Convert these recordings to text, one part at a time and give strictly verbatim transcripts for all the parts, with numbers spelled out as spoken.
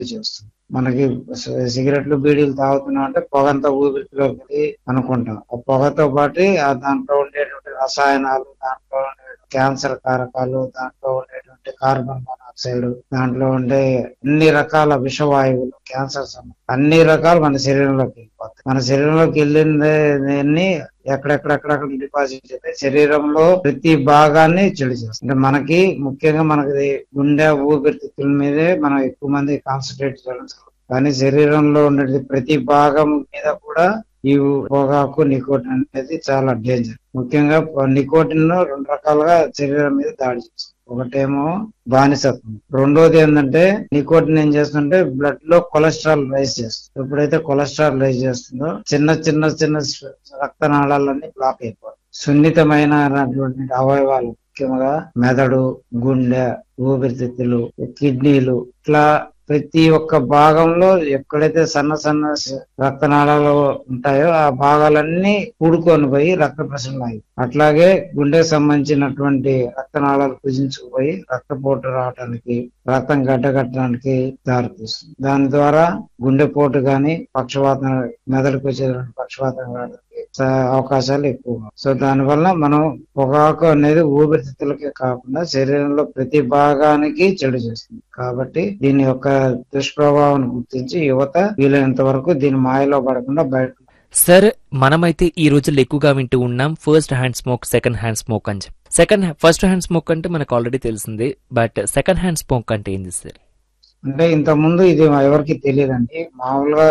చేస్తుంది. మనకి సిగరెట్లు బీడీలు తాగుతున్నాం అంటే పొగంతా ఊపిరిలోకి అనుకుంటాం. ఆ పొగతో పాటు ఆ దాంట్లో ఉండేటువంటి రసాయనాలు, దాంట్లో ఉండే క్యాన్సర్ కారకాలు, దాంట్లో ఉండేటువంటి కార్బన్ మోనాక్సైడ్, దాంట్లో ఉండే అన్ని రకాల విషవాయువులు, క్యాన్సర్ అన్ని రకాలు మన శరీరంలోకి వెళ్ళిపోతాయి. మన శరీరంలోకి వెళ్ళింది ఎక్కడెక్కడెక్కడెక్కడ డిపాజిట్ అయితే శరీరంలో ప్రతి భాగాన్ని చెడు చేస్తుంది. అంటే మనకి ముఖ్యంగా మనకి గుండె ఊపిరితిత్తుల మీదే మనం ఎక్కువ మంది కాన్సన్ట్రేట్ చేయడం జరుగుతుంది. కానీ శరీరంలో ఉండే ప్రతి భాగం మీద కూడా ఈ పొగాకు, నికోటిన్ అనేది చాలా డేంజర్. ముఖ్యంగా నికోటిన్ రెండు రకాలుగా శరీరం మీద దాడి చేస్తుంది. ఒకటేమో బానిసత్వం, రెండోది ఏంటంటే నికోటిన్ ఏం చేస్తుంటే బ్లడ్ లో కొలెస్ట్రాల్ రైజ్ చేస్తుంది. ఎప్పుడైతే కొలెస్ట్రాల్ రైజ్ చేస్తుందో చిన్న చిన్న చిన్న రక్తనాళాలన్నీ బ్లాక్ అయిపోతాయి. సున్నితమైన అవయవాలు ముఖ్యంగా మెదడు, గుండె, ఊపిరితిత్తులు, కిడ్నీలు, ఇట్లా ప్రతి ఒక్క భాగంలో ఎక్కడైతే సన్న సన్న రక్తనాళాలు ఉంటాయో ఆ భాగాలన్నీ కూడుకొని పోయి రక్త ప్రసరణ అయ్యి, అట్లాగే గుండెకు సంబంధించినటువంటి రక్తనాళాలు కుజించుకుపోయి రక్తపోటు రావడానికి, రక్తం గడ్డగట్టడానికి దారితీస్తుంది. దాని ద్వారా గుండెపోటు గాని, పక్షవాతం, మెదడుకు వచ్చేటువంటి పక్షవాతం రావడానికి అవకాశాలు ఎక్కువ. సో దాని వల్ల మనం పొగాకు అనేది ఊపిరితిత్తులకే కాకుండా శరీరంలో ప్రతి భాగానికి చెడు చేస్తుంది. కాబట్టి దీని యొక్క దుష్ప్రభావాన్ని గుర్తించి యువత వీలైనంత వరకు దీని మాయలో పడకుండా బయట. సార్, మనమైతే ఈ రోజుల్లో ఎక్కువగా వింటూ ఉన్నాం first hand smoke, second hand smoke అని. సెకండ్ ఫస్ట్ హ్యాండ్ స్మోక్ అంటే మనకు ఆల్రెడీ తెలిసిందే, బట్ సెకండ్ హ్యాండ్ స్మోక్ అంటే ఏంది సార్? అంటే ఇంత ముందు ఇది ఎవరికి తెలియదండి. మామూలుగా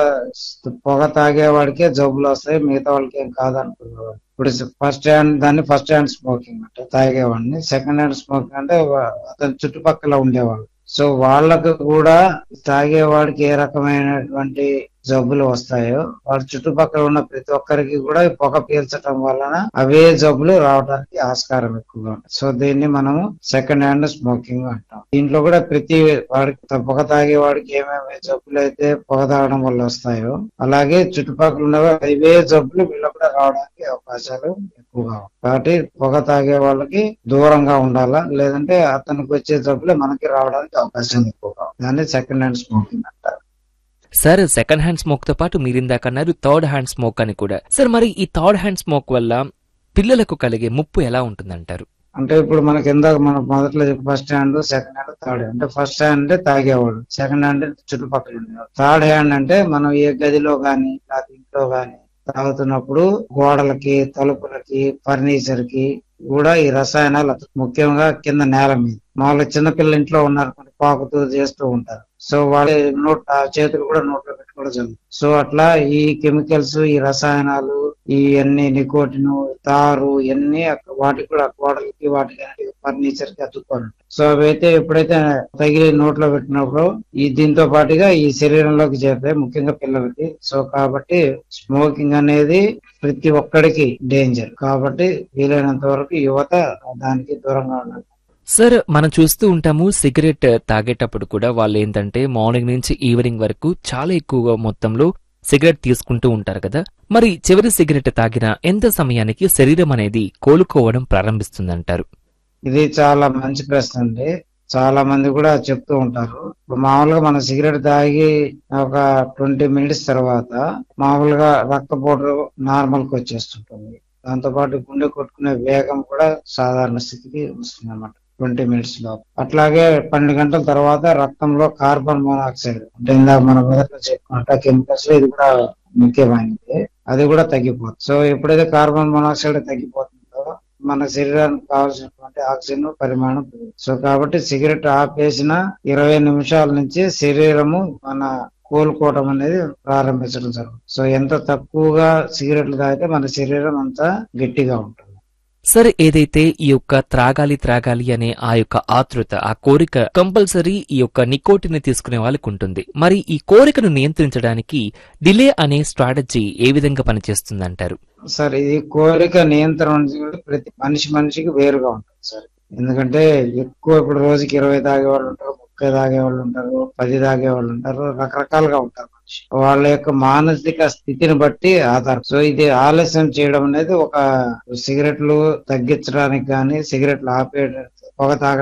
పొగ తాగేవాడికే జబ్బులు వస్తాయి, మిగతా వాళ్ళకి ఏం కాదనుకునేవాడు. ఇప్పుడు ఫస్ట్ హ్యాండ్ దాన్ని ఫస్ట్ హ్యాండ్ స్మోకింగ్ అంటే తాగేవాడిని. సెకండ్ హ్యాండ్ స్మోకింగ్ అంటే అతని చుట్టుపక్కల ఉండేవాళ్ళు. సో వాళ్ళకు కూడా తాగేవాడికి ఏ రకమైనటువంటి జబ్బులు వస్తాయో వాడి చుట్టుపక్కల ఉన్న ప్రతి ఒక్కరికి కూడా పొగ పీల్చడం వలన అవే జబ్బులు రావడానికి ఆస్కారం ఎక్కువగా ఉంటుంది. సో దీన్ని మనము సెకండ్ హ్యాండ్ స్మోకింగ్ అంటాం. దీంట్లో కూడా ప్రతి వాడికి పొగ తాగే వాడికి ఏమేమి జబ్బులు అయితే పొగ తాగడం వల్ల వస్తాయో అలాగే చుట్టుపక్కల ఉన్న అవే జబ్బులు వీళ్ళకు కూడా రావడానికి అవకాశాలు ఎక్కువగా ఉంటాయి. కాబట్టి పొగ తాగే వాళ్ళకి దూరంగా ఉండాలా, లేదంటే అతనికి వచ్చే జబ్బులు మనకి రావడానికి అవకాశం ఎక్కువగా ఉంటుంది. దాన్ని సెకండ్ హ్యాండ్ స్మోకింగ్ అంటారు. సార్, సెకండ్ హ్యాండ్ స్మోక్ తో పాటు మీరు ఇందాక అన్నారు థర్డ్ హ్యాండ్ స్మోక్ అని కూడా. సార్, మరి ఈ థర్డ్ హ్యాండ్ స్మోక్ వల్ల పిల్లలకు కలిగే ముప్పు ఎలా ఉంటుందంటారు? అంటే ఇప్పుడు మనకి ఇందాక మనం మొదట్లో first hand, second hand, third hand. అంటే ఫస్ట్ హ్యాండ్ అంటే తాగేవాడు, సెకండ్ హ్యాండ్ చుట్టుపక్కల ఉండేవాడు, థర్డ్ హ్యాండ్ అంటే మనం ఏ గదిలో గాని లేకపోతే ఇంట్లో గాని తాగుతున్నప్పుడు గోడలకి, తలుపులకి, ఫర్నిచర్ కి కూడా ఈ రసాయనాలు ముఖ్యంగా కింద నేల మీద మామూలుగా చిన్నపిల్లలు ఇంట్లో ఉన్నారు పాకుతూ చేస్తూ ఉంటారు. సో వాళ్ళ నోట్ చేతులు కూడా నోట్లో పెట్టుకోవడం జరుగుతుంది. సో అట్లా ఈ కెమికల్స్, ఈ రసాయనాలు, ఈ అన్ని నికోటిన్, తారు ఇవన్నీ వాటికి కూడా గోడలకి, వాటికి ఫర్నిచర్ కి అతుక్కొని ఉంటాయి. సో అవైతే ఎప్పుడైతే తగిలి నోట్లో పెట్టినప్పుడు ఈ దీంతో పాటుగా ఈ శరీరంలోకి చేరుతాయి, ముఖ్యంగా పిల్లలకి. సో కాబట్టి స్మోకింగ్ అనేది ప్రతి ఒక్కడికి డేంజర్. కాబట్టి వీలైనంత వరకు యువత దానికి దూరంగా ఉండాలి. సార్, మనం చూస్తూ ఉంటాము సిగరెట్ తాగేటప్పుడు కూడా వాళ్ళు ఏంటంటే మార్నింగ్ నుంచి ఈవినింగ్ వరకు చాలా ఎక్కువగా మొత్తంలో సిగరెట్ తీసుకుంటూ ఉంటారు కదా. మరి చివరి సిగరెట్ తాగిన ఎంత సమయానికి శరీరం అనేది కోలుకోవడం ప్రారంభిస్తుందంటారు? ఇది చాలా మంచి ప్రశ్న అండి. చాలా మంది కూడా చెప్తూ ఉంటారు. ఇప్పుడు మామూలుగా మనం సిగరెట్ తాగి ఒక ట్వంటీ మినిట్స్ తర్వాత మామూలుగా రక్తపోటు నార్మల్ కి వచ్చేస్తుంటుంది. దాంతో పాటు గుండె కొట్టుకునే వేగం కూడా సాధారణ స్థితికి వస్తుంది అన్నమాట ట్వంటీ మినిట్స్ లో. అట్లాగే పన్నెండు గంటల తర్వాత రక్తంలో కార్బన్ మోనాక్సైడ్ అంటే ఇందాక మనం మొదట్లో చెప్పుకుంటా కెమికల్స్ లో ఇది కూడా ముఖ్యమైనది, అది కూడా తగ్గిపోతుంది. సో ఎప్పుడైతే కార్బన్ మోనాక్సైడ్ తగ్గిపోతుందో మన శరీరానికి కావాల్సినటువంటి ఆక్సిజన్ పరిమాణం పెరుగుతుంది. సో కాబట్టి సిగరెట్ ఆపేసిన ఇరవై నిమిషాల నుంచి శరీరము మన కోలుకోవడం అనేది ప్రారంభించడం జరుగుతుంది. సో ఎంత తక్కువగా సిగరెట్లు తాగితే మన శరీరం అంతా గట్టిగా ఉంటుంది. సరే, ఏదైతే ఈ యొక్క త్రాగాలి త్రాగాలి అనే ఆ యొక్క ఆతృత, ఆ కోరిక కంపల్సరీ ఈ యొక్క నికోటిన్ ని తీసుకునే వాళ్ళకి ఉంటుంది. మరి ఈ కోరికను నియంత్రించడానికి డిలే అనే స్ట్రాటజీ ఏ విధంగా పనిచేస్తుందంటారు? సార్, ఇది కోరిక నియంత్రణ ప్రతి మనిషి మనిషికి వేరుగా ఉంటుంది సార్. ఎందుకంటే ఎక్కువ ఇప్పుడు రోజుకి ఇరవై తాగే వాళ్ళు ఉంటారు, ముప్పై తాగే వాళ్ళు ఉంటారు, పది తాగే వాళ్ళు ఉంటారు, రకరకాలుగా ఉంటారు మనిషి. వాళ్ళ యొక్క మానసిక స్థితిని బట్టి ఆధారం. సో ఇది ఆలస్యం చేయడం అనేది ఒక సిగరెట్లు తగ్గించడానికి కానీ సిగరెట్లు ఆపే పొగ తాగడానికి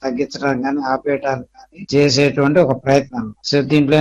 తగ్గించడానికి కానీ ఆపేయడానికి కానీ చేసేటువంటి ఒక ప్రయత్నం. సో దీంట్లో